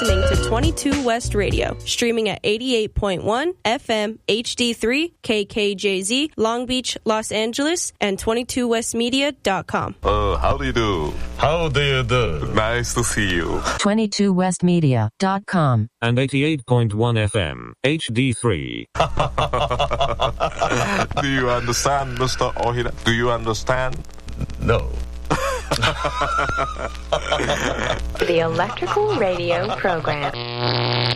listening to 22 West Radio, streaming at 88.1 FM HD3 KKJZ, Long Beach, Los Angeles, and 22westmedia.com. How do you do? How do you do? Nice to see you. 22westmedia.com. And 88.1 FM HD3. Do you understand, Mr. Ohira? Do you understand? No. The Electrical Radio Program.